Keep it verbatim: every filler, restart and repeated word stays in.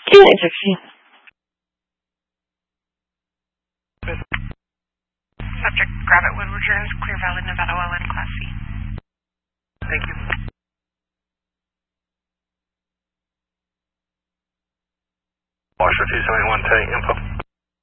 two nine sixty. Subject, Gravit Woodward Jones, Clear Valley, Nevada, O L N, Class C. Thank you. Marshall two seven one, take info.